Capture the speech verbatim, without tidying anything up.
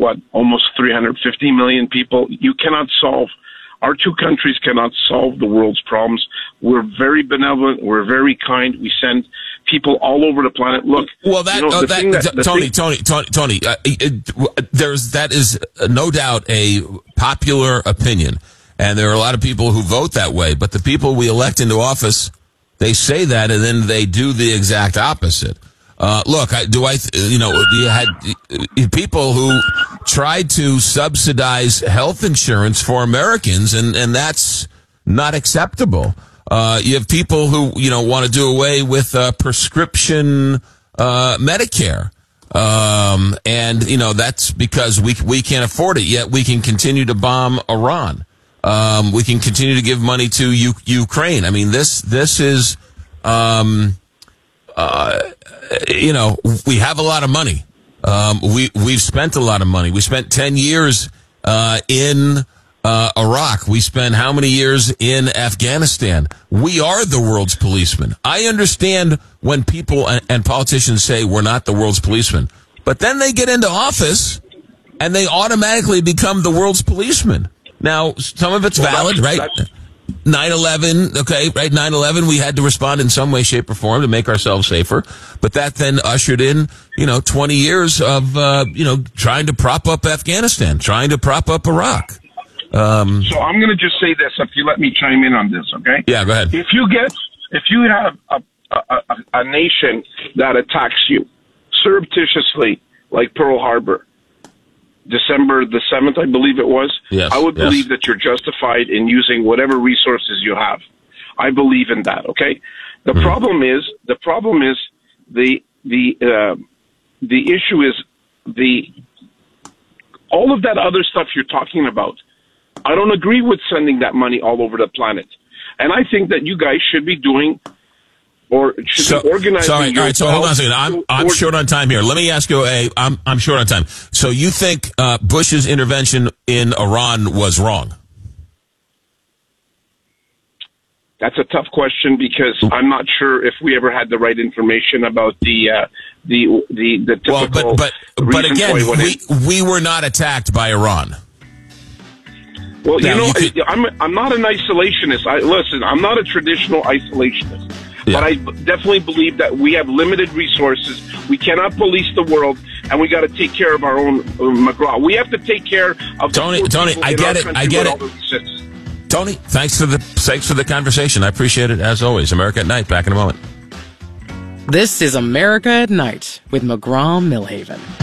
what, almost three hundred fifty million people. You cannot solve, our two countries cannot solve the world's problems. We're very benevolent. We're very kind. We send people all over the planet. Look, well, that, you know, uh, the that, thing that that the Tony, thing, Tony, Tony, Tony, uh, it, there's, that is no doubt a popular opinion. And there are a lot of people who vote that way. But the people we elect into office, they say that and then they do the exact opposite. Uh, look, I, do I, you know, you had people who tried to subsidize health insurance for Americans, and, and that's not acceptable. Uh, you have people who, you know, want to do away with uh, prescription uh, Medicare. Um, and, you know, that's because we we can't afford it, yet we can continue to bomb Iran. Um, we can continue to give money to U- Ukraine. I mean, this this is, um, uh, you know, we have a lot of money. Um, we we've spent a lot of money. We spent ten years uh, in uh, Iraq. We spent how many years in Afghanistan? We are the world's policemen. I understand when people and, and politicians say we're not the world's policemen, but then they get into office and they automatically become the world's policemen. Now, some of it's well, valid, that's, right? That's... nine eleven, okay, right? nine eleven, we had to respond in some way, shape, or form to make ourselves safer. But that then ushered in, you know, twenty years of, uh, you know, trying to prop up Afghanistan, trying to prop up Iraq. Um, so I'm going to just say this, if you let me chime in on this, okay? Yeah, go ahead. If you get, if you have a, a, a, a nation that attacks you surreptitiously, like Pearl Harbor, December the seventh, I believe it was. Yes, I would yes. believe that you're justified in using whatever resources you have. I believe in that. Okay. The mm-hmm. problem is the problem is the the uh, the issue is the all of that other stuff you're talking about. I don't agree with sending that money all over the planet, and I think that you guys should be doing. Or should so, be organizing. Sorry, all right. So hold on a second. I'm I'm short on time here. Let me ask you a. I'm I'm short on time. So you think uh, Bush's intervention in Iran was wrong? That's a tough question because I'm not sure if we ever had the right information about the uh, the the the typical. Well, but but but again, we we were not attacked by Iran. Well, now, you know, you could, I'm I'm not an isolationist. I listen. I'm not a traditional isolationist. Yeah. But I definitely believe that we have limited resources. We cannot police the world, and we got to take care of our own uh, McGraw. We have to take care of Tony. The Tony, I get it. I get it. Tony, thanks for the thanks for the conversation. I appreciate it as always. America at Night. Back in a moment. This is America at Night with McGraw Millhaven.